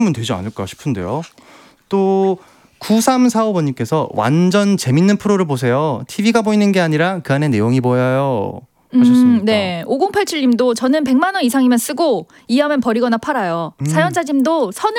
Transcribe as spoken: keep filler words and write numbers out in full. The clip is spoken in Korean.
하면 되지 않을까 싶은데요. 또 구삼사오 번님께서 완전 재밌는 프로를 보세요. 티비가 보이는 게 아니라 그 안에 내용이 보여요. 하셨습니다. 음, 네. 오공팔칠님도 저는 백만 원 이상이면 쓰고 이하면 버리거나 팔아요. 음. 사연자님도 선을